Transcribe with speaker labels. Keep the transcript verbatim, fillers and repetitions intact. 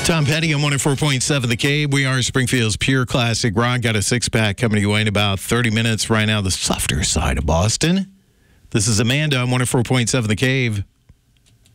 Speaker 1: Tom Petty on one oh four point seven The Cave. We are Springfield's pure classic rock. Got a six-pack coming your way in about thirty minutes right now, the softer side of Boston. This is Amanda on one oh four point seven The Cave.